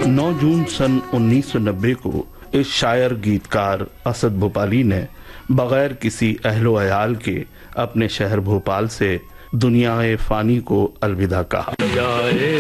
9 जून सन 1990 को इस शायर गीतकार असद भोपाली ने बगैर किसी अहलो अयाल के अपने शहर भोपाल से दुनियाए फानी को अलविदा कहा।